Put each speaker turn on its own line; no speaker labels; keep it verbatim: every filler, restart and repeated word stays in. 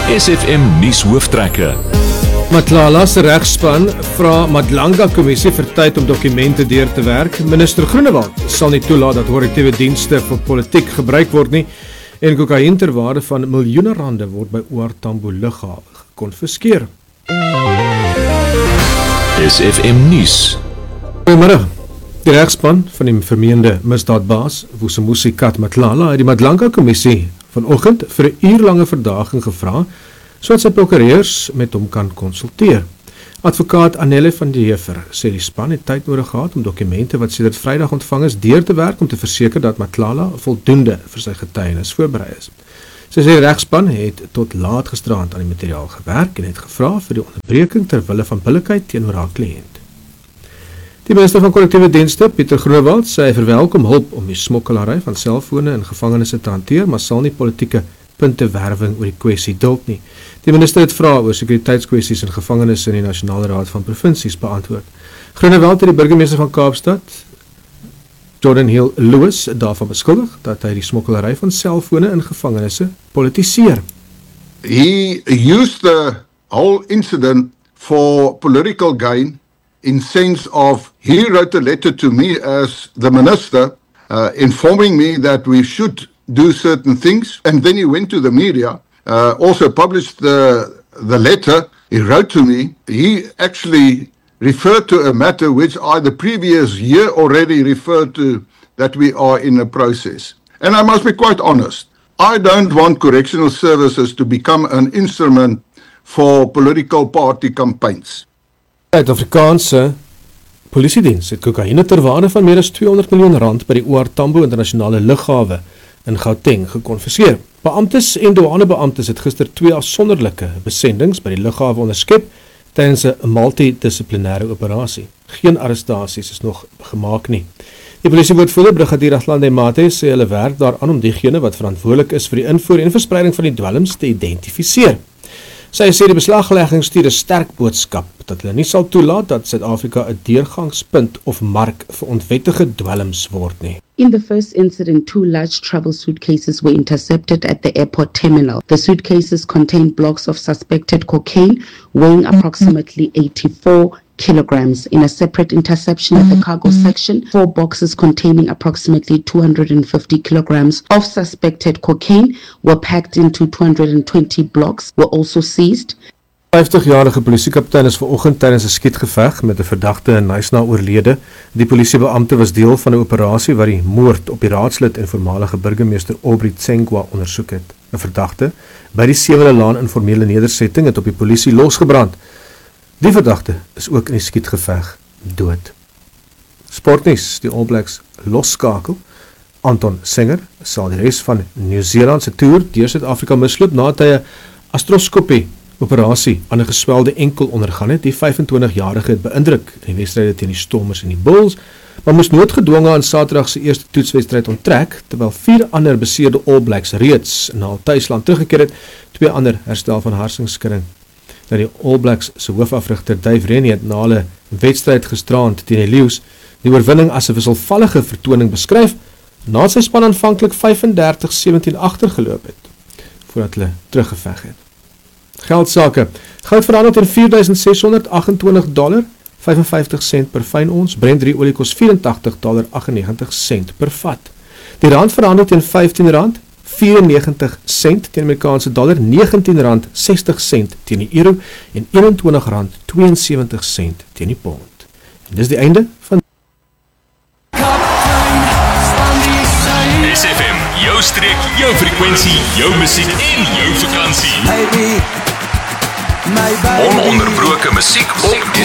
S F M nuus hooftrekke.
Matlala se regspan vra Madlanga kommissie vir tyd om dokumente deur te werk. Minister Groenewald sal nie toelaat dat korrektiewe dienste vir politiek gebruik word nie en kokain ter waarde van miljoene rande word by O R Tambo lughawe gekonfiskeer.
S F M nuus.
Goeiemiddag. Die regspan van die vermeende misdaadbaas Vusimusi Kat Matlala het die Madlanga kommissie vanoggend vir 'n uurlange verdaging gevra sodat sy prokureurs met hom kan konsulteer. Advokaat Annelle van die Heever sê die span het tyd nodig gehad om dokumente wat sedert Vrydag ontvang is deur te werk om te verseker dat Matlala voldoende vir sy getuienis voorberei is. Sy sê die regspan het tot laat gisteraand aan die materiaal gewerk en het gevra vir die onderbreking ter wille van billikheid teenoor haar kliënt. Die minister van korrektiewe dienste, Pieter Groenewald, sê hy verwelkom hulp om die smokkelary van selfone in gevangenisse te hanteer, maar sal nie politieke puntewerwing oor die kwessie duld nie. Die minister het vrae oor sekuriteitskwessies in gevangenisse in die Nasionale Raad van Provinsies beantwoord. Groenewald het die burgemeester van Kaapstad, Jordan Hill Lewis, daarvan beskuldig dat hy die smokkelary van selfone in gevangenisse politiseer.
He used the whole incident for political gain in sense of he wrote a letter to me as the minister uh, informing me that we should do certain things, and then he went to the media, uh, also published the, the letter he wrote to me. He actually referred to a matter which I the previous year already referred to, that we are in a process. And I must be quite honest, I don't want correctional services to become an instrument for political party campaigns.
Die Afrikaanse Polisiediens het kokaine ter waarde van meer as tweehonderd miljoen rand by die O R Tambo internasionale lughawe in Gauteng gekonfiskeer. Beamptes en douanebeamptes het gister twee afsonderlike besendings by die lughawe onderskep tydens 'n multidissiplinêre operasie. Geen arrestasies is nog gemaak nie. Die polisiewoordvoerder Brigadier Atlande Mate sê hulle werk daaraan om diegene wat verantwoordelik is vir die invoer en verspreiding van die dwelms te identifiseer. Sy sê die beslaglegging stuur 'n sterk boodskap dat hulle nie sal toelaat dat Suid-Afrika 'n deurgangspunt of mark vir onwettige dwelms word nie.
In the first incident, two large travel suitcases were intercepted at the airport terminal. The suitcases contained blocks of suspected cocaine weighing approximately eighty-four kilograms. In a separate interception at the cargo section, four boxes containing approximately two hundred fifty kilograms of suspected cocaine were packed into two hundred twenty blocks, were also seized.
vyftigjarige polisiekaptein is vanoggend tydens 'n skietgeveg met 'n verdagte in Nyasa oorlede. Die polisiebeampte was deel van 'n operasie wat die moord op die raadslid en voormalige burgemeester Aubrey Tsengwa ondersoek het. 'n Verdagte by die Sewende Laan informele nedersetting het op die polisie losgebrand. Die verdagte is ook in die skietgeveg dood. Sportnuus, die All Blacks losskakel. Anton Singer sal die res van Nieu-Seeland se toer deur Suid-Afrika misloop nadat hy 'n artroskopie operasie aan 'n geswelde enkel ondergaan het. Die vyfentwintigjarige het beïndruk in die wedstryde teen die Stormers en die Bulls, maar moes noodgedwonge aan Saterdag se eerste toetswedstryd onttrek, terwyl vier ander beseerde All Blacks reeds na hul tuisland teruggekeer het, twee ander herstel van harsingskudding. Nou die All Blacks se hoofafrigter Dave Rennie het na hulle wedstryd gisterand teen die Lions die oorwinning as 'n wisselvallige vertoning beskryf, nadat sy span aanvanklik vyfendertig sewentien agtergeloop het, voordat hulle teruggeveg het. Geldsake. Goud verhandel teen vier duisend ses honderd agt-en-twintig dollar, vyfenvyftig sent per fyn ons. Brent drie olie kos vyf agt dollar agt-en-negentig sent per vat. Die rand verhandel teen vyftien rand vyf-en-negentig sent teen Amerikaanse dollar, negentien rand sestig sent teen die euro en eenentwintig rand tweeënsewentig sent teen die pond. En dis die einde van
S F M, jou streek, jou frekwensie, jou musiek en jou vakansie. Ononderbroke musiek op